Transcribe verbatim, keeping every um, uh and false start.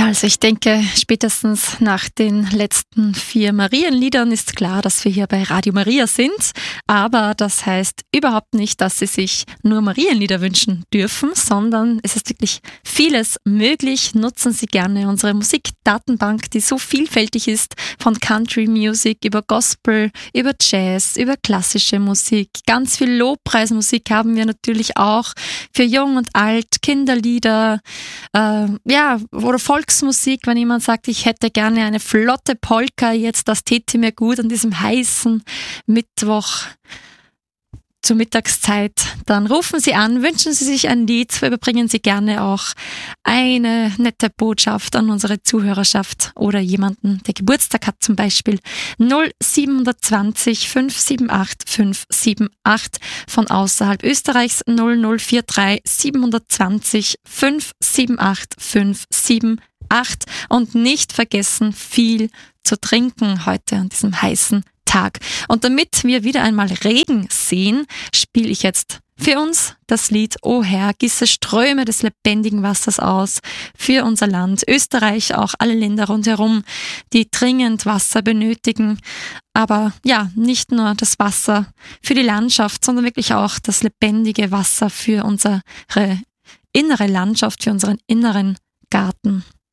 Ja, also ich denke, spätestens nach den letzten vier Marienliedern ist klar, dass wir hier bei Radio Maria sind. Aber das heißt überhaupt nicht, dass Sie sich nur Marienlieder wünschen dürfen, sondern es ist wirklich vieles möglich. Nutzen Sie gerne unsere Musikdatenbank, die so vielfältig ist, von Country Music über Gospel, über Jazz, über klassische Musik. Ganz viel Lobpreismusik haben wir natürlich auch für Jung und Alt, Kinderlieder, äh, ja, oder Volksmusik, wenn jemand sagt, ich hätte gerne eine flotte Polka jetzt, das täte mir gut an diesem heißen Mittwoch zur Mittagszeit, dann rufen Sie an, wünschen Sie sich ein Lied, überbringen Sie gerne auch eine nette Botschaft an unsere Zuhörerschaft oder jemanden, der Geburtstag hat zum Beispiel. null sieben zwei null fünf sieben acht fünf sieben acht von außerhalb Österreichs null null vier drei sieben zwei null fünf sieben acht fünf sieben acht und nicht vergessen, viel zu trinken heute an diesem heißen Tag. Und damit wir wieder einmal Regen sehen, spiele ich jetzt für uns das Lied O Herr, gieße Ströme des lebendigen Wassers aus für unser Land, Österreich, auch alle Länder rundherum, die dringend Wasser benötigen. Aber ja, nicht nur das Wasser für die Landschaft, sondern wirklich auch das lebendige Wasser für unsere innere Landschaft, für unseren inneren Garten.